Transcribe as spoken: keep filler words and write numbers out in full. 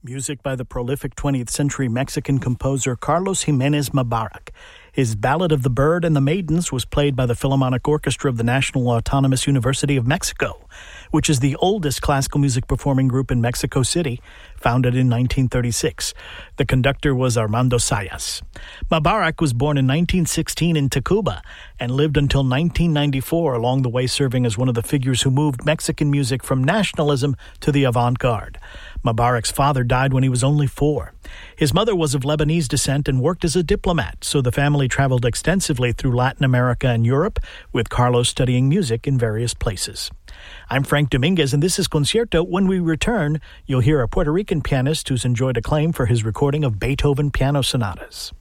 Music by the prolific twentieth century Mexican composer Carlos Jimenez Mubarak. His Ballad of the Bird and the Maidens was played by the Philharmonic Orchestra of the National Autonomous University of Mexico, which is the oldest classical music performing group in Mexico City, founded in nineteen thirty-six. The conductor was Armando Sayas. Mubarak was born in nineteen sixteen in Tacuba and lived until nineteen ninety-four, along the way serving as one of the figures who moved Mexican music from nationalism to the avant-garde. Mubarak's father died when he was only four. His mother was of Lebanese descent and worked as a diplomat, so the family traveled extensively through Latin America and Europe, with Carlos studying music in various places. I'm Frank Dominguez, and this is Concierto. When we return, you'll hear a Puerto Rican pianist who's enjoyed acclaim for his recording of Beethoven piano sonatas.